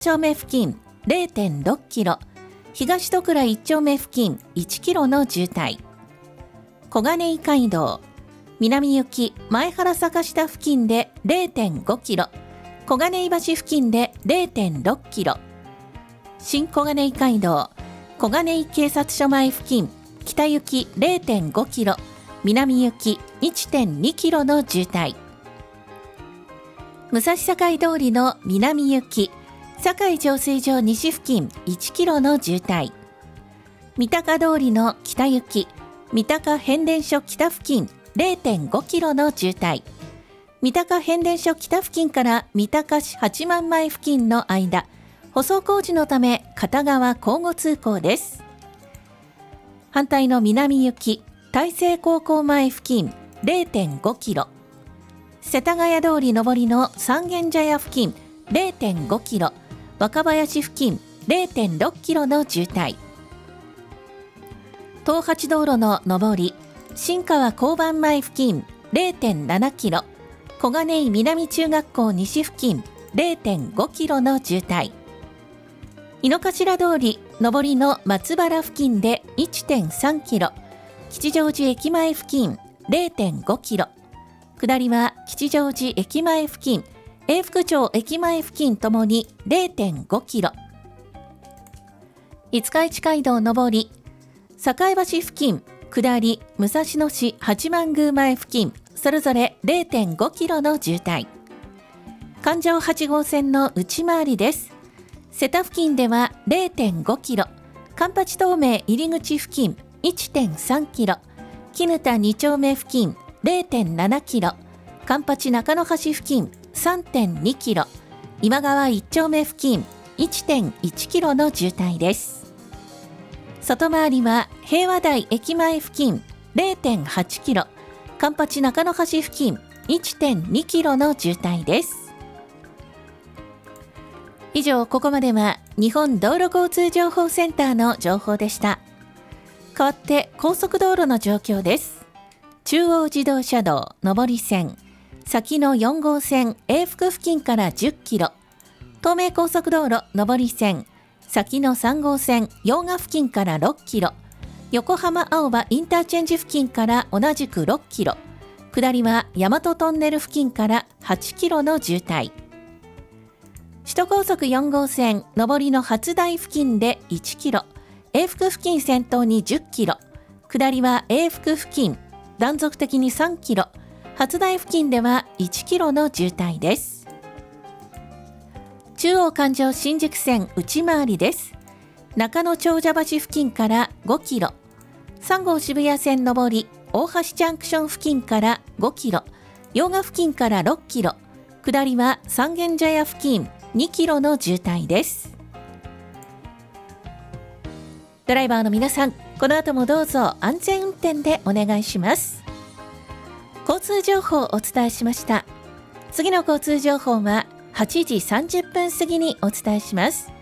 丁目付近 0.6 キロ、東戸倉1丁目付近1キロの渋滞。小金井街道南行き前原坂下付近で 0.5 キロ、小金井橋付近で 0.6 キロ。新小金井街道小金井警察署前付近北行き 0.5 キロ、南行き 1.2 キロの渋滞。武蔵境通りの南行き境浄水場西付近1キロの渋滞。三鷹通りの北行き三鷹変電所北付近 0.5 キロの渋滞。三鷹変電所北付近から三鷹市八幡前付近の間、舗装工事のため片側交互通行です。反対の南行き大成高校前付近 0.5 キロ、世田谷通り上りの三軒茶屋付近 0.5 キロ、若林付近 0.6 キロの渋滞。東八道路の上り新川交番前付近 0.7 キロ、小金井南中学校西付近 0.5 キロの渋滞。井の頭通り上りの松原付近で 1.3 キロ、吉祥寺駅前付近 0.5 キロ、下りは吉祥寺駅前付近、永福町駅前付近ともに 0.5 キロ。五日市街道上り栄橋付近下り武蔵野市八幡宮前付近それぞれ 0.5 キロの渋滞。環状8号線の内回りです。瀬田付近では 0.5 キロ、環八東名入り口付近 1.3 キロ、絹田2丁目付近 0.7 キロ、環八中野橋付近 3.2 キロ、今川1丁目付近 1.1 キロの渋滞です。外回りは平和台駅前付近 0.8 キロ、環八中野橋付近 1.2 キロの渋滞です。以上、ここまでは日本道路交通情報センターの情報でした。代わって高速道路の状況です。中央自動車道上り線先の4号線永福付近から10キロ、東名高速道路上り線先の3号線用賀付近から6キロ、横浜青葉インターチェンジ付近から同じく6キロ、下りは大和トンネル付近から8キロの渋滞。首都高速4号線上りの初台付近で1キロ、永福付近先頭に10キロ、下りは永福付近断続的に3キロ、初台付近では1キロの渋滞です。中央環状新宿線内回りです。中野長者橋付近から5キロ、3号渋谷線上り大橋ジャンクション付近から5キロ、用賀付近から6キロ、下りは三軒茶屋付近2キロの渋滞です。ドライバーの皆さん、この後もどうぞ安全運転でお願いします。交通情報をお伝えしました。次の交通情報は8時30分過ぎにお伝えします。